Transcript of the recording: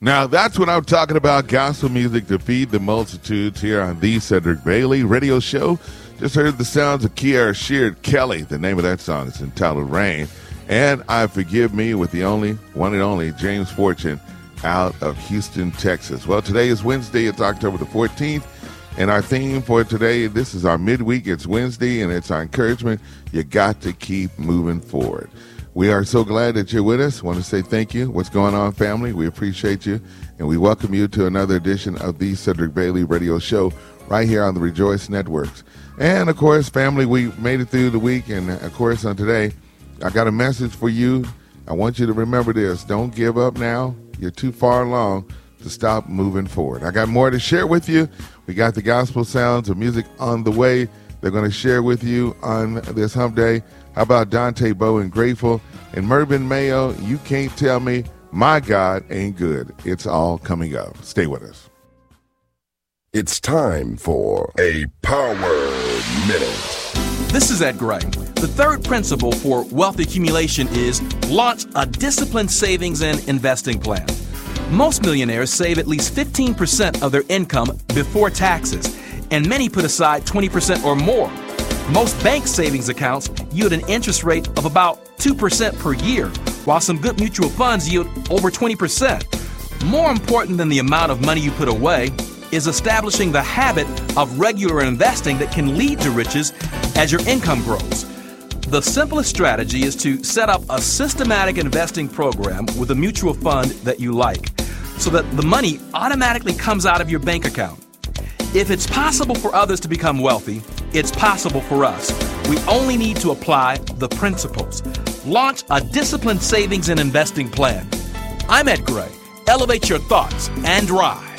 Now, that's what I'm talking about, gospel music to feed the multitudes here on the Cedric Bailey Radio Show. Just heard the sounds of Kiara Sheard Kelly. The name of that song is entitled Rain. And I Forgive Me with the one and only James Fortune out of Houston, Texas. Well, today is Wednesday. It's October the 14th. And our theme for today, this is our midweek. It's Wednesday, and it's our encouragement. You got to keep moving forward. We are so glad that you're with us. Want to say thank you. What's going on, family? We appreciate you, and we welcome you to another edition of the Cedric Bailey Radio Show right here on the Rejoice Networks. And, of course, family, we made it through the week, and, of course, on today, I got a message for you. I want you to remember this. Don't give up now. You're too far along to stop moving forward. I got more to share with you. We got the gospel sounds of music on the way. They're going to share with you on this hump day. How about Dante Bowe and Grateful? And Mervyn Mayo, You Can't Tell Me My God Ain't Good. It's all coming up. Stay with us. It's time for a Power Minute. This is Ed Gray. The third principle for wealth accumulation is launch a disciplined savings and investing plan. Most millionaires save at least 15% of their income before taxes, and many put aside 20% or more. Most bank savings accounts yield an interest rate of about 2% per year, while some good mutual funds yield over 20%. More important than the amount of money you put away is establishing the habit of regular investing that can lead to riches as your income grows. The simplest strategy is to set up a systematic investing program with a mutual fund that you like, so that the money automatically comes out of your bank account. If it's possible for others to become wealthy, it's possible for us. We only need to apply the principles. Launch a disciplined savings and investing plan. I'm Ed Gray. Elevate your thoughts and drive.